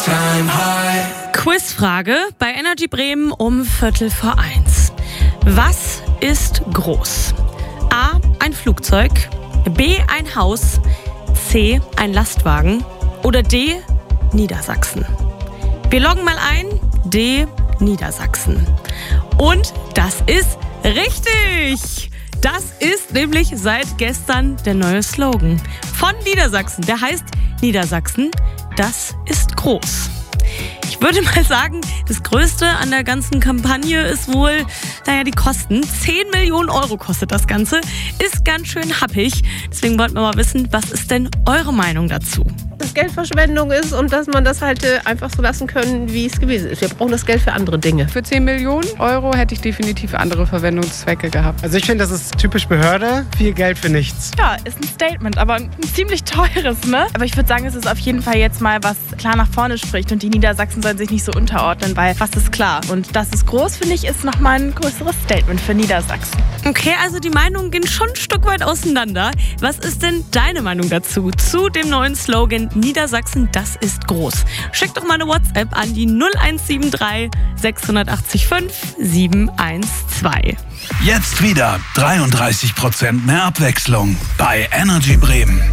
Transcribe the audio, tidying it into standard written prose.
Quizfrage bei Energy Bremen um 1:15. Was ist groß? A. Ein Flugzeug, B. ein Haus, C. ein Lastwagen oder D. Niedersachsen? Wir loggen mal ein. D. Niedersachsen. Und das ist richtig! Das ist nämlich seit gestern der neue Slogan von Niedersachsen. Der heißt Niedersachsen, das ist groß. Ich würde mal sagen, das Größte an der ganzen Kampagne ist wohl, die Kosten. 10 Millionen Euro kostet das Ganze. Ist ganz schön happig. Deswegen wollten wir mal wissen, was ist denn eure Meinung dazu? Dass Geldverschwendung ist und dass man das halt einfach so lassen können, wie es gewesen ist. Wir brauchen das Geld für andere Dinge. Für 10 Millionen Euro hätte ich definitiv andere Verwendungszwecke gehabt. Also ich finde, das ist typisch Behörde. Viel Geld für nichts. Ja, ist ein Statement, aber ein ziemlich teures, ne? Aber ich würde sagen, es ist auf jeden Fall jetzt mal, was klar nach vorne spricht. Und die Niedersachsen sollen sich nicht so unterordnen, weil was ist klar. Und das ist groß, finde ich, ist nochmal ein größeres Statement für Niedersachsen. Okay, also die Meinungen gehen schon ein Stück weit auseinander. Was ist denn deine Meinung dazu? Zu dem neuen Slogan Niedersachsen, das ist groß. Schick doch mal eine WhatsApp an die 0173 680 5 712. Jetzt wieder 33% mehr Abwechslung bei Energy Bremen.